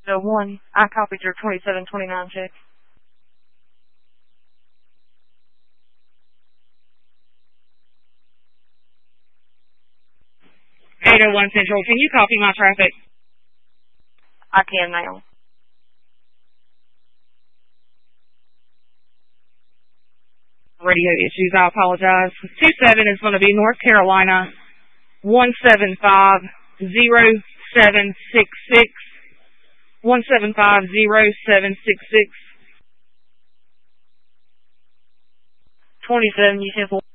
So 1, I copied your 2729 check. 801 Central, can you copy my traffic? I can now. Radio issues, I apologize. 27 is going to be North Carolina 1750766. 1750766. 27, you said